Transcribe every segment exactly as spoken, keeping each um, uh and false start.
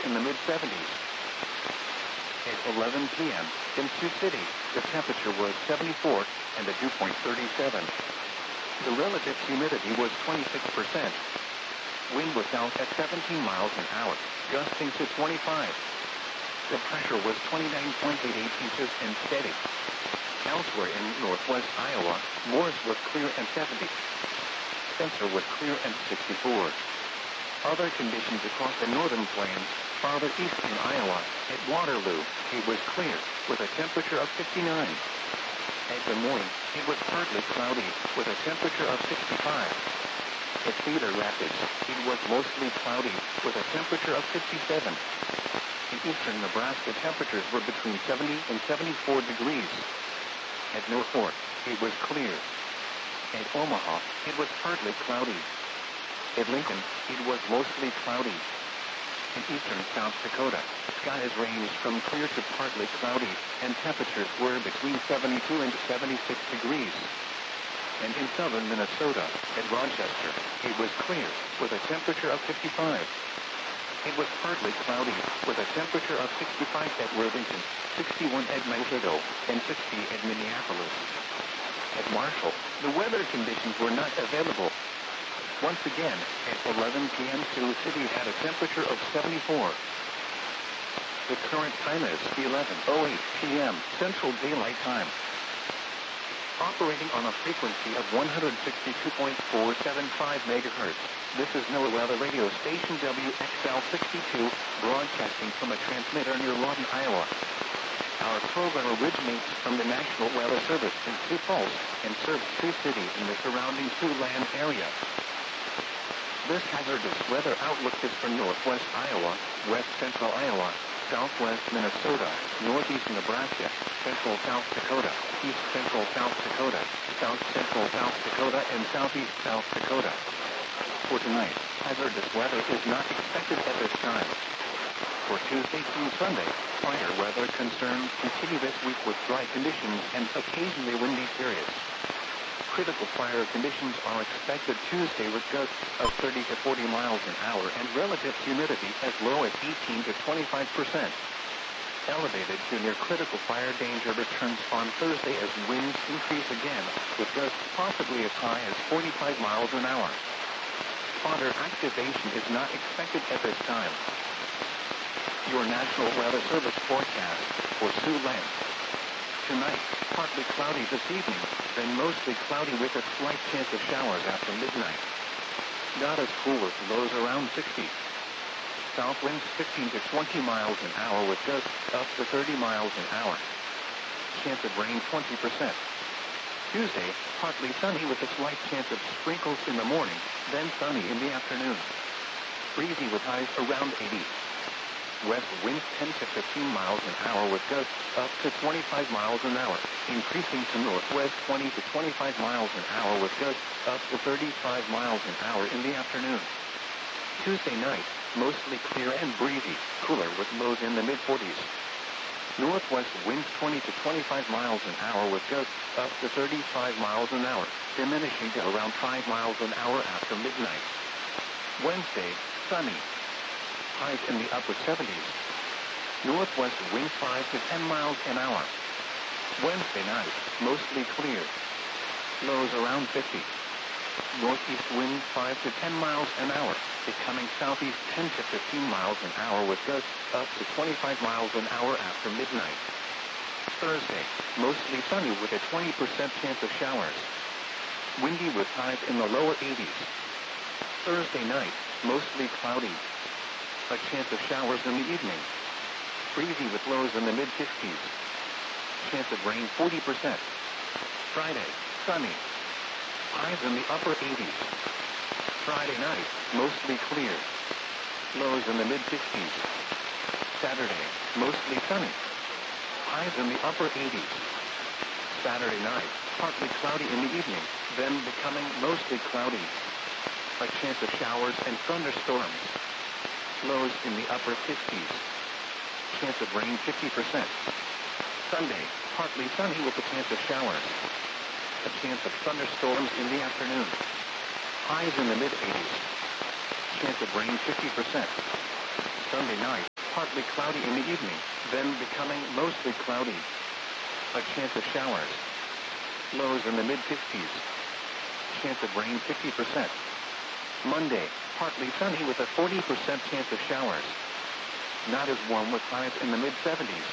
in the mid seventies. At eleven p m in Sioux City, the temperature was seventy-four and the dew point thirty-seven. The relative humidity was twenty-six percent. Wind was south at seventeen miles an hour, gusting to twenty-five. The pressure was twenty-nine point eight eight inches and steady. Elsewhere in northwest Iowa, Morris was clear and seventy. Spencer was clear and sixty-four. Other conditions across the northern plains, farther east in Iowa, at Waterloo, it was clear, with a temperature of fifty-nine. At Des Moines, it was partly cloudy, with a temperature of sixty-five. At Cedar Rapids, it was mostly cloudy, with a temperature of fifty-seven. In eastern Nebraska, temperatures were between seventy and seventy-four degrees. At Norfolk, it was clear. At Omaha, it was partly cloudy. At Lincoln, it was mostly cloudy. In eastern South Dakota, skies ranged from clear to partly cloudy, and temperatures were between seventy-two and seventy-six degrees. And in southern Minnesota, at Rochester, it was clear, with a temperature of fifty-five. It was partly cloudy, with a temperature of sixty-five at Worthington, sixty-one at Mankato, and sixty at Minneapolis. At Marshall, the weather conditions were not available. Once again, at eleven p m Sioux City had a temperature of seventy-four. The current time is eleven oh eight p m Central Daylight Time. Operating on a frequency of one hundred sixty-two point four seven five megahertz, this is NOAA Weather Radio Station W X L sixty-two, broadcasting from a transmitter near Lawton, Iowa. Our program originates from the National Weather Service in Sioux Falls and serves Sioux City and the surrounding Siouxland area. This hazardous weather outlook is for northwest Iowa, west central Iowa, southwest Minnesota, northeast Nebraska, central South Dakota, east central South Dakota, south central South Dakota, and southeast South Dakota. For tonight, hazardous weather is not expected at this time. For Tuesday through Sunday, fire weather concerns continue this week with dry conditions and occasionally windy periods. Critical fire conditions are expected Tuesday with gusts of thirty to forty miles an hour and relative humidity as low as eighteen to twenty-five percent. Elevated to near critical fire danger returns on Thursday as winds increase again, with gusts possibly as high as forty-five miles an hour. Fodder activation is not expected at this time. Your National Weather Service forecast for Siouxland. Tonight, partly cloudy this evening, then mostly cloudy with a slight chance of showers after midnight. Not as cool with lows around sixty. South winds fifteen to twenty miles an hour with gusts up to thirty miles an hour. Chance of rain twenty percent. Tuesday, partly sunny with a slight chance of sprinkles in the morning, then sunny in the afternoon. Breezy with highs around eighty. West winds ten to fifteen miles an hour with gusts up to twenty-five miles an hour, increasing to northwest twenty to twenty-five miles an hour with gusts up to thirty-five miles an hour in the afternoon. Tuesday night, mostly clear and breezy, cooler with lows in the mid forties. Northwest winds twenty to twenty-five miles an hour with gusts up to thirty-five miles an hour, diminishing to around five miles an hour after midnight. Wednesday, sunny. Highs in the upper seventies. Northwest winds five to ten miles an hour. Wednesday night, mostly clear. Lows around fifty. Northeast winds five to ten miles an hour, becoming southeast ten to fifteen miles an hour with gusts up to twenty-five miles an hour after midnight. Thursday, mostly sunny with a twenty percent chance of showers. Windy with highs in the lower eighties. Thursday night, mostly cloudy. A chance of showers in the evening. Breezy with lows in the mid sixties. Chance of rain forty percent. Friday, sunny. Highs in the upper eighties. Friday night, mostly clear. Lows in the mid sixties. Saturday, mostly sunny. Highs in the upper eighties. Saturday night, partly cloudy in the evening, then becoming mostly cloudy. A chance of showers and thunderstorms. Lows in the upper fifties. Chance of rain fifty percent. Sunday, partly sunny with a chance of showers. A chance of thunderstorms in the afternoon. Highs in the mid eighties. Chance of rain fifty percent. Sunday night, partly cloudy in the evening, then becoming mostly cloudy. A chance of showers. Lows in the mid-fifties. Chance of rain fifty percent. Monday, partly sunny with a forty percent chance of showers. Not as warm with highs in the mid-seventies.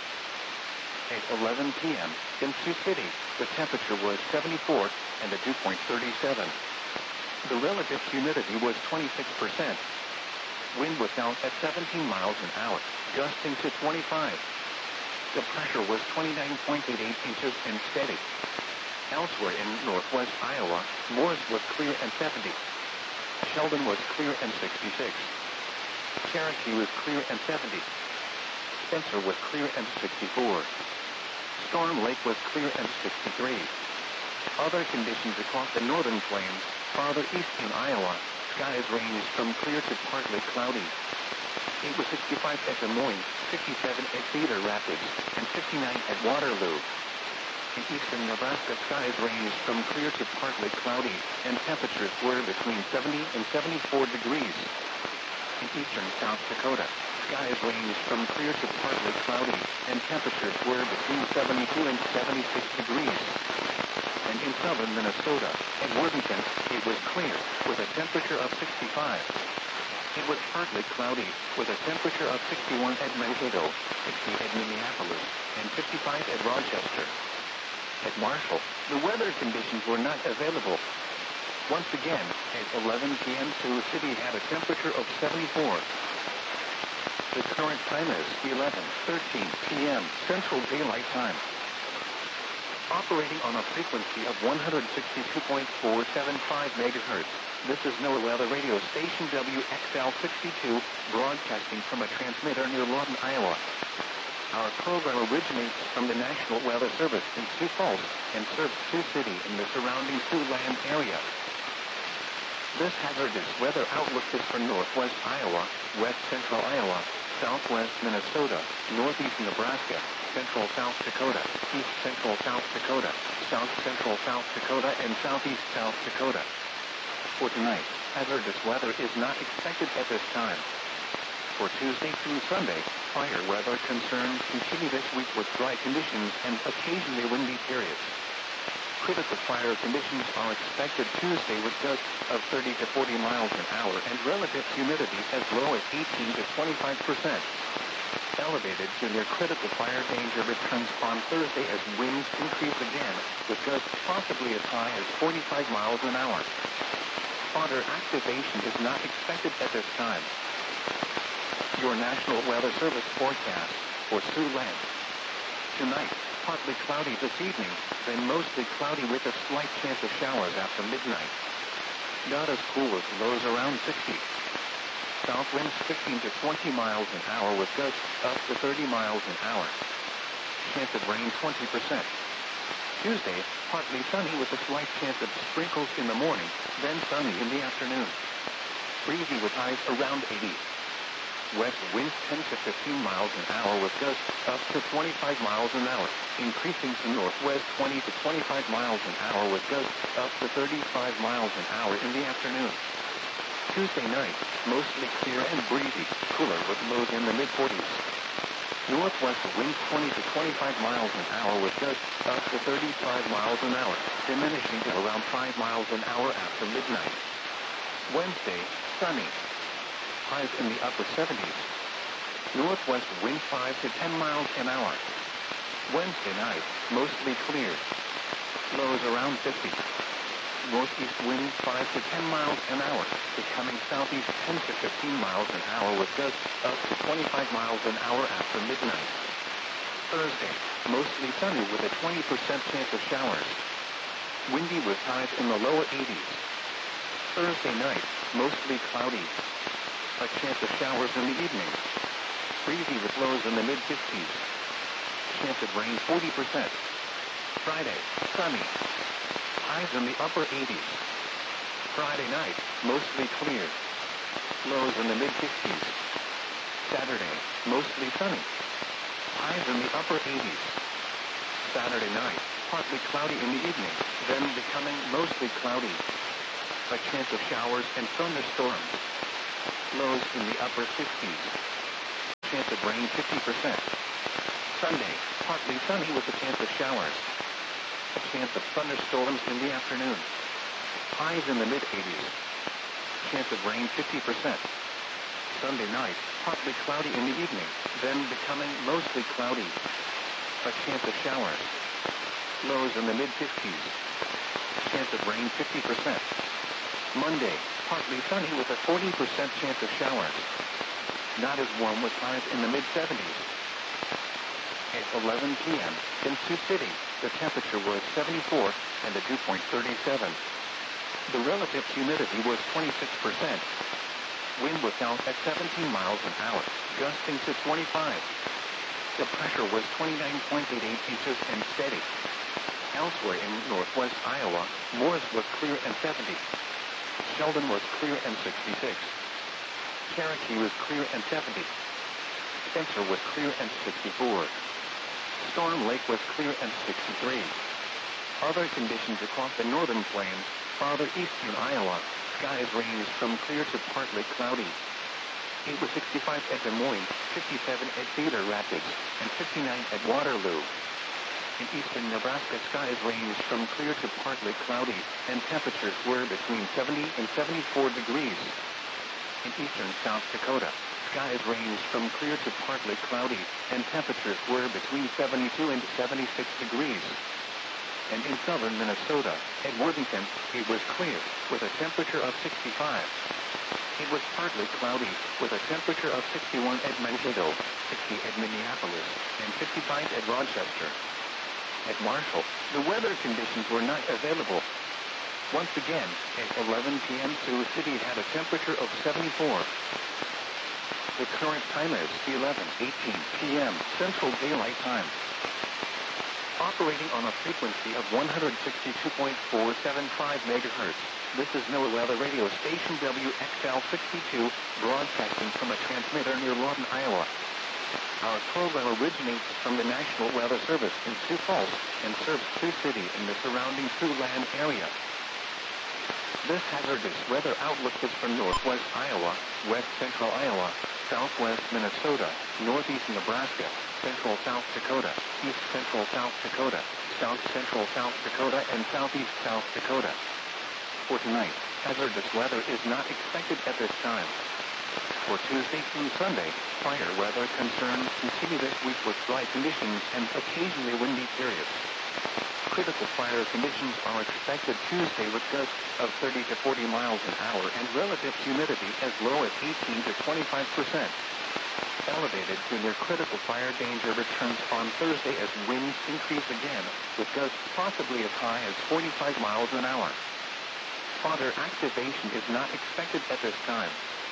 At eleven p.m. in Sioux City, the temperature was seventy-four and the dew point thirty-seven. The relative humidity was twenty-six percent. Wind was down at seventeen miles an hour, gusting to twenty-five. The pressure was twenty-nine point eight eight inches and steady. Elsewhere in northwest Iowa, Moores was clear and seventy. Sheldon was clear and sixty-six. Cherokee was clear and seventy. Spencer was clear and sixty-four. Storm Lake was clear and sixty-three. Other conditions across the northern plains, farther east in Iowa, skies ranged from clear to partly cloudy. It was sixty-five at Des Moines, sixty-seven at Cedar Rapids, and fifty-nine at Waterloo. In eastern Nebraska, skies ranged from clear to partly cloudy, and temperatures were between seventy and seventy-four degrees. In eastern South Dakota, skies ranged from clear to partly cloudy, and temperatures were between seventy-two and seventy-six degrees. And in southern Minnesota, at Worthington, it was clear, with a temperature of sixty-five. It was partly cloudy, with a temperature of sixty-one at Mankato, sixty at Minneapolis, and fifty-five at Rochester. At Marshall, the weather conditions were not available. Once again, at eleven p.m. Sioux City had a temperature of seventy-four. The current time is eleven thirteen p.m. Central Daylight Time. Operating on a frequency of one hundred sixty-two point four seven five megahertz, this is NOAA Weather Radio Station W X L sixty-two, broadcasting from a transmitter near Lawton, Iowa. Our program originates from the National Weather Service in Sioux Falls and serves Sioux City and the surrounding Siouxland area. This hazardous weather outlook is for northwest Iowa, west central Iowa, southwest Minnesota, northeast Nebraska, central South Dakota, east central South Dakota, south central South Dakota, and southeast South Dakota. For tonight, hazardous weather is not expected at this time. For Tuesday through Sunday, fire weather concerns continue this week with dry conditions and occasionally windy periods. Critical fire conditions are expected Tuesday with gusts of thirty to forty miles an hour and relative humidity as low as eighteen to twenty-five percent. Elevated to near critical fire danger returns on Thursday as winds increase again, with gusts possibly as high as forty-five miles an hour. Fodder activation is not expected at this time. Your National Weather Service forecast for Siouxland. Tonight, partly cloudy this evening, then mostly cloudy with a slight chance of showers after midnight. Not as cool with lows around sixty. South winds fifteen to twenty miles an hour with gusts up to thirty miles an hour. Chance of rain twenty percent. Tuesday, partly sunny with a slight chance of sprinkles in the morning, then sunny in the afternoon. Breezy with highs around eighty. West winds ten to fifteen miles an hour with gusts up to twenty-five miles an hour, increasing to northwest twenty to twenty-five miles an hour with gusts up to thirty-five miles an hour in the afternoon. Tuesday night, mostly clear and breezy, cooler with lows in the mid-forties. Northwest winds twenty to twenty-five miles an hour with gusts up to thirty-five miles an hour, diminishing to around five miles an hour after midnight. Wednesday, sunny. Highs in the upper seventies. Northwest wind five to ten miles an hour. Wednesday night, mostly clear. Lows around fifty. Northeast wind five to ten miles an hour, becoming southeast ten to fifteen miles an hour with gusts up to twenty-five miles an hour after midnight. Thursday, mostly sunny with a twenty percent chance of showers. Windy with highs in the lower eighties. Thursday night, mostly cloudy. A chance of showers in the evening. Breezy with lows in the mid-fifties. Chance of rain forty percent. Friday, sunny. Highs in the upper eighties. Friday night, mostly clear. Lows in the mid-fifties. Saturday, mostly sunny. Highs in the upper eighties. Saturday night, partly cloudy in the evening, then becoming mostly cloudy. A chance of showers and thunderstorms. Lows in the upper fifties. chance of rain fifty percent. Sunday, partly sunny with a chance of showers. A chance of thunderstorms in the afternoon. Highs in the mid eighties. Chance of rain fifty percent. Sunday night, partly cloudy in the evening, then becoming mostly cloudy. A chance of showers. Lows in the mid fifties. Chance of rain fifty percent. Monday, partly sunny with a forty percent chance of showers. Not as warm with highs in the mid seventies. At eleven p m in Sioux City, the temperature was seventy-four and the dew point thirty-seven. The relative humidity was twenty-six percent. Wind was south at seventeen miles an hour, gusting to twenty-five. The pressure was twenty-nine point eight eight inches and steady. Elsewhere in northwest Iowa, Morris was clear and seventy. Sheldon was clear and sixty-six. Cherokee was clear and seventy. Spencer was clear and sixty-four. Storm Lake was clear and sixty-three. Other conditions across the northern plains, farther east in Iowa, skies ranged from clear to partly cloudy. It was sixty-five at Des Moines, fifty-seven at Cedar Rapids, and fifty-nine at Waterloo. In eastern Nebraska, skies ranged from clear to partly cloudy, and temperatures were between seventy and seventy-four degrees. In eastern South Dakota, skies ranged from clear to partly cloudy, and temperatures were between seventy-two and seventy-six degrees. And in southern Minnesota, at Worthington, it was clear, with a temperature of sixty-five. It was partly cloudy, with a temperature of sixty-one at Mankato, sixty at Minneapolis, and fifty-five at Rochester. At Marshall, the weather conditions were not available. Once again, at eleven p m Sioux City had a temperature of seventy-four. The current time is eleven eighteen p m Central Daylight Time. Operating on a frequency of one hundred sixty-two point four seven five megahertz, this is NOAA Weather Radio Station W X L sixty-two, broadcasting from a transmitter near Lawton, Iowa. Our program originates from the National Weather Service in Sioux Falls and serves Sioux City and the surrounding Siouxland area. This hazardous weather outlook is for northwest Iowa, west central Iowa, southwest Minnesota, northeast Nebraska, central South Dakota, east central South Dakota, south central South Dakota, and southeast South Dakota. For tonight, hazardous weather is not expected at this time. For Tuesday through Sunday, fire weather concerns continue this week with dry conditions and occasionally windy periods. Critical fire conditions are expected Tuesday with gusts of thirty to forty miles an hour and relative humidity as low as eighteen to twenty-five percent. Elevated to near critical fire danger returns on Thursday as winds increase again, with gusts possibly as high as forty-five miles an hour. Further activation is not expected at this time.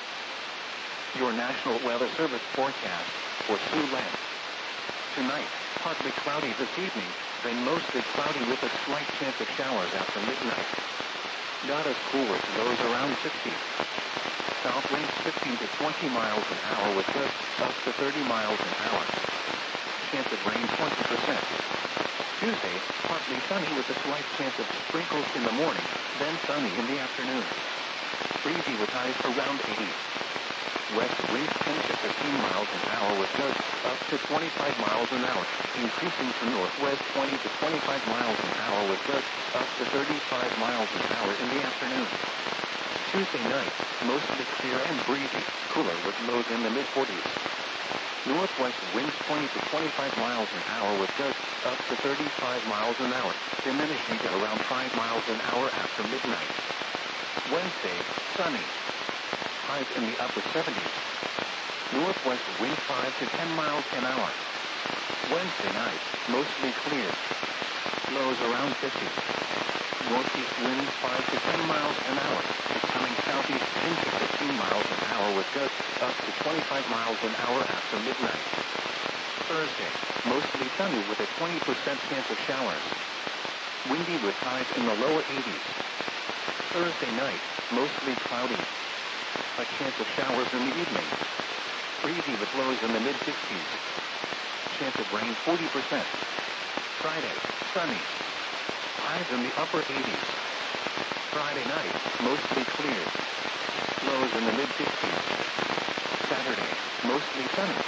Your National Weather Service forecast for Siouxland. Tonight, partly cloudy this evening, then mostly cloudy with a slight chance of showers after midnight. Not as cool as those around sixty. South winds fifteen to twenty miles an hour with gusts up to thirty miles an hour. Chance of rain twenty percent. Tuesday, partly sunny with a slight chance of sprinkles in the morning, then sunny in the afternoon. Breezy with highs around eighty. West winds ten to fifteen miles an hour with gusts up to twenty-five miles an hour, increasing to northwest twenty to twenty-five miles an hour with gusts up to thirty-five miles an hour in the afternoon. Tuesday night, mostly clear and breezy, cooler with lows in the mid forties. Northwest winds twenty to twenty-five miles an hour with gusts up to thirty-five miles an hour, diminishing to around five miles an hour after midnight. Wednesday, sunny. Highs in the upper seventies. Northwest wind five to ten miles an hour. Wednesday night, mostly clear. Lows around fifty. Northeast winds five to ten miles an hour, becoming southeast ten to fifteen miles an hour with gusts up to twenty-five miles an hour after midnight. Thursday, mostly sunny with a twenty percent chance of showers. Windy with highs in the lower eighties. Thursday night, mostly cloudy. A chance of showers in the evening. Breezy with lows in the mid sixties. Chance of rain forty percent. Friday, sunny. Highs in the upper eighties. Friday night, mostly clear. Lows in the mid fifties. Saturday, mostly sunny.